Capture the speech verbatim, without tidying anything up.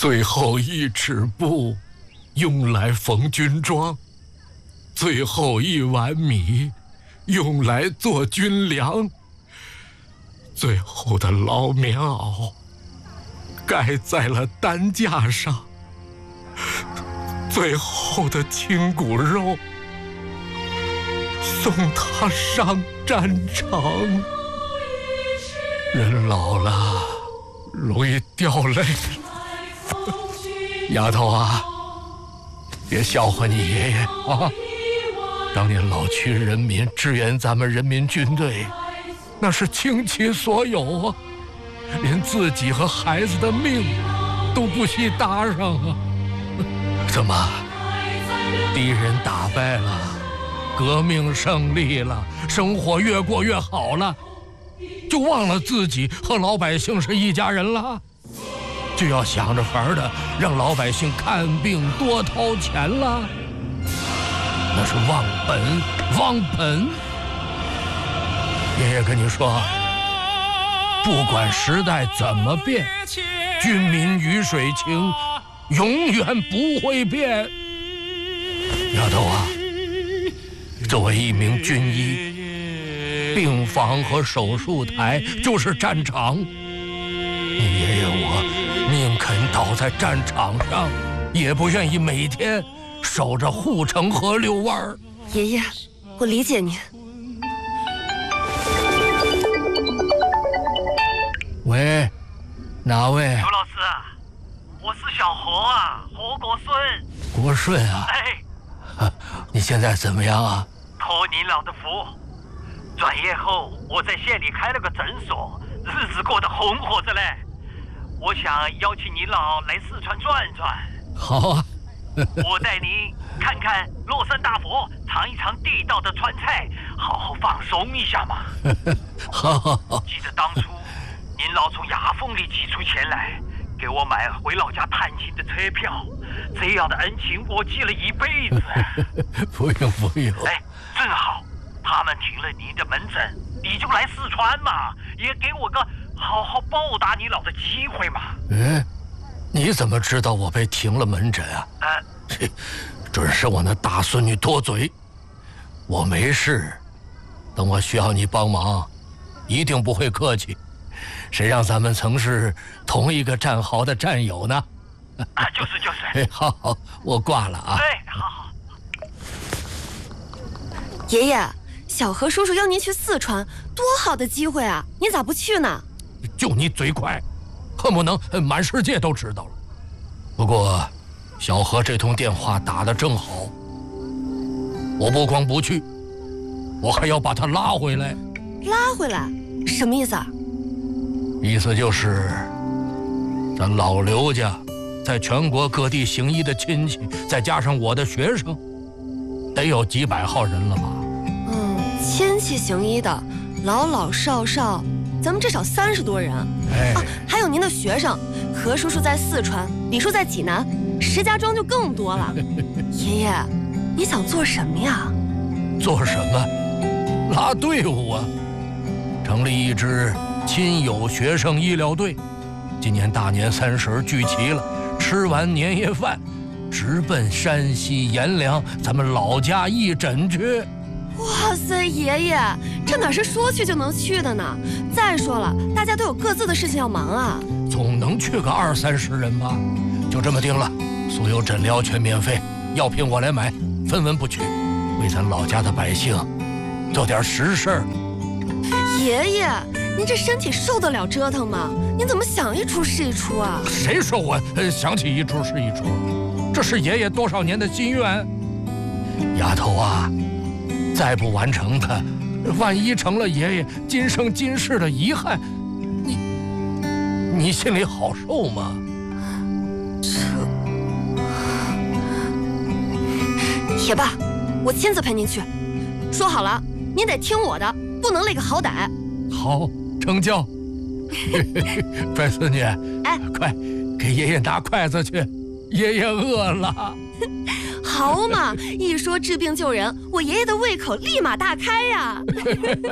最后一尺布用来缝军装，最后一碗米用来做军粮，最后的老棉袄盖在了担架上，最后的亲骨肉送他上战场。人老了容易掉泪，丫头啊，别笑话你爷爷啊！当年老区人民支援咱们人民军队，那是倾其所有啊，连自己和孩子的命都不惜搭上啊！怎么，敌人打败了，革命胜利了，生活越过越好了，就忘了自己和老百姓是一家人了？就要想着法儿的让老百姓看病多掏钱了？那是忘本忘本。爷爷跟你说，不管时代怎么变，军民鱼水情永远不会变。丫头啊，作为一名军医，病房和手术台就是战场。你爷爷我宁肯倒在战场上，也不愿意每天守着护城河遛弯儿。 爷爷，我理解您。 喂，哪位？ 刘老师，我是小何啊，何国顺。 国顺啊？ 哎， 你现在怎么样啊？ 托您老的福，转业后我在县里开了个诊所，日子过得红火着嘞。我想邀请您老来四川转转。 好啊。 我带您看看乐山大佛，尝一尝地道的川菜，好好放松一下嘛。 好好好。 记得当初您老从牙缝里挤出钱来，给我买回老家探亲的车票，这样的恩情我记了一辈子。 不用不用。 哎，正好他们停了您的门诊，你就来四川嘛，也给我个好好报答你老的机会嘛。 哎，你怎么知道我被停了门诊啊？ 呃， 准是我那大孙女多嘴。我没事，等我需要你帮忙，一定不会客气。谁让咱们曾是同一个战壕的战友呢？ 啊，就是就是。 哎，好好，我挂了啊。 哎，好好。 爷爷，小何叔叔邀您去四川，多好的机会啊！您咋不去呢？ 就你嘴快，恨不能满世界都知道了。不过，小何这通电话打得正好，我不光不去，我还要把他拉回来。 拉回来？什么意思啊？ 意思就是，咱老刘家在全国各地行医的亲戚，再加上我的学生，得有几百号人了吧？ 嗯，亲戚行医的，老老少少，咱们至少三十多人。 哎， 啊，还有您的学生，何叔叔在四川，李叔在济南，石家庄就更多了。爷爷，你想做什么呀？ 做什么？拉队伍啊！成立一支亲友学生医疗队，今年大年三十聚齐了，吃完年夜饭，直奔山西阎良咱们老家义诊去。 哇塞，爷爷，这哪是说去就能去的呢？再说了，大家都有各自的事情要忙啊。 总能去个二三十人吧？就这么定了，所有诊疗全免费，药品我来买，分文不取，为咱老家的百姓做点实事儿。 爷爷，您这身体受得了折腾吗？您怎么想一出是一出啊？ 谁说我呃想起一出是一出？这是爷爷多少年的心愿。丫头啊，再不完成它，万一成了爷爷今生今世的遗憾，你你心里好受吗？ 这也罢，我亲自陪您去。说好了，您得听我的，不能累个好歹。 好，成交。乖孙女， 哎， 快给爷爷拿筷子去，爷爷饿了。 好嘛，一说治病救人，我爷爷的胃口立马大开呀。